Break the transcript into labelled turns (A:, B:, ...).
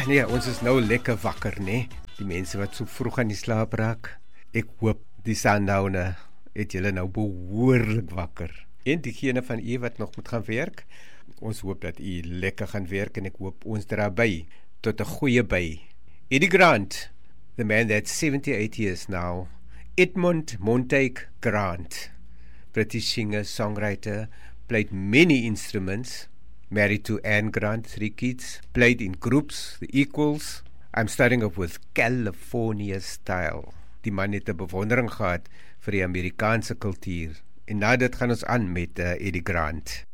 A: Nee, ons is nou lekker wakker, nee. Die mense wat so vroeg aan die slaap raak. Ek hoop die Sundowner het julle nou behoorlik wakker. En diegene van u wat nog moet gaan werk, ons hoop dat u lekker gaan werk en ek hoop ons dra by tot 'n goeie by. Eddie Grant, the man that's 78 years now, Edmund Montague Grant, British singer, songwriter, played many instruments, married to Anne Grant, 3 kids, played in groups, the Equals. I'm starting off with California Style. Die man het 'n bewondering gehad vir die Amerikaanse kultuur. En na dit gaan ons aan met Eddie Grant.